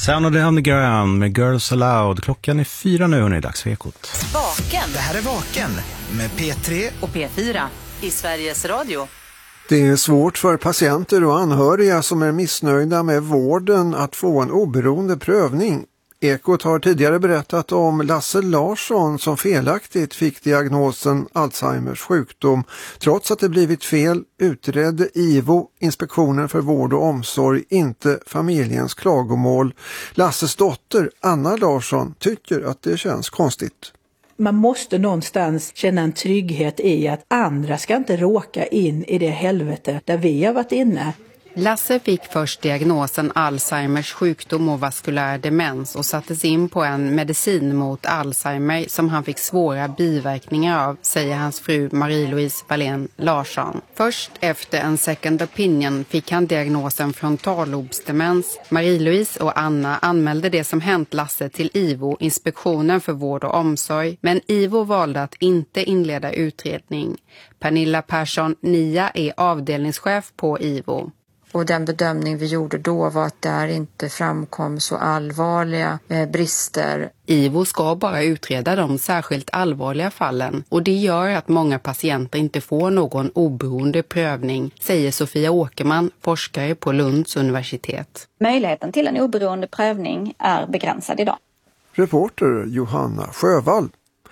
Sound of the Underground med Girls Aloud. Klockan är 4 nu och det är dags för Ekot. Vaken. Det här är Vaken med P3 och P4 i Sveriges Radio. Det är svårt för patienter och anhöriga som är missnöjda med vården att få en oberoende prövning. Ekot har tidigare berättat om Lasse Larsson som felaktigt fick diagnosen Alzheimers sjukdom. Trots att det blivit fel utredde IVO, Inspektionen för vård och omsorg, inte familjens klagomål. Lasses dotter Anna Larsson tycker att det känns konstigt. Man måste någonstans känna en trygghet i att andra ska inte råka in i det helvete där vi har varit inne. Lasse fick först diagnosen Alzheimers sjukdom och vaskulär demens och sattes in på en medicin mot Alzheimer som han fick svåra biverkningar av, säger hans fru Marie-Louise Wallén Larsson. Först efter en second opinion fick han diagnosen frontallobsdemens. Marie-Louise och Anna anmälde det som hänt Lasse till IVO, Inspektionen för vård och omsorg, men IVO valde att inte inleda utredning. Pernilla Persson Nia är avdelningschef på IVO. Och den bedömning vi gjorde då var att där inte framkom så allvarliga brister. IVO ska bara utreda de särskilt allvarliga fallen och det gör att många patienter inte får någon oberoende prövning, säger Sofia Åkerman, forskare på Lunds universitet. Möjligheten till en oberoende prövning är begränsad idag. Reporter Johanna Sjövall.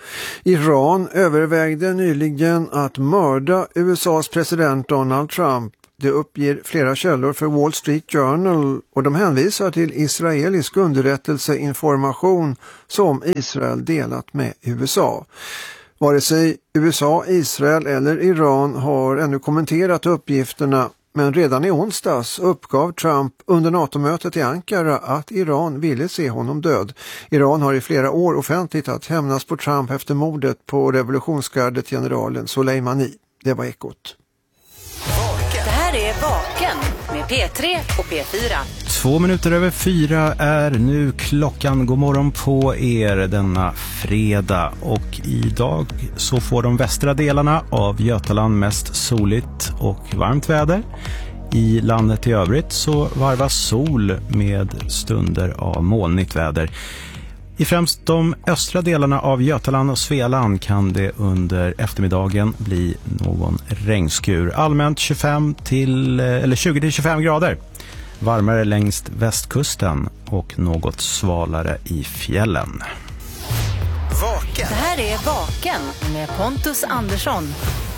Iran övervägde nyligen att mörda USAs president Donald Trump. Det uppger flera källor för Wall Street Journal och de hänvisar till israelisk underrättelseinformation som Israel delat med USA. Vare sig USA, Israel eller Iran har ännu kommenterat uppgifterna, men redan i onsdags uppgav Trump under NATO-mötet i Ankara att Iran ville se honom död. Iran har i flera år offentligt att hämnas på Trump efter mordet på revolutionsgardet generalen Soleimani. Det var Ekot. Det här är Vaken med P3 och P4. 2 minuter över 4 är nu klockan. God morgon på er denna fredag. Och idag så får de västra delarna av Götaland mest soligt och varmt väder. I landet i övrigt så varvas sol med stunder av molnigt väder. I främst de östra delarna av Götaland och Svealand kan det under eftermiddagen bli någon regnskur. Allmänt 20-25 grader. Varmare längst västkusten och något svalare i fjällen. Vaken. Det här är Vaken med Pontus Andersson.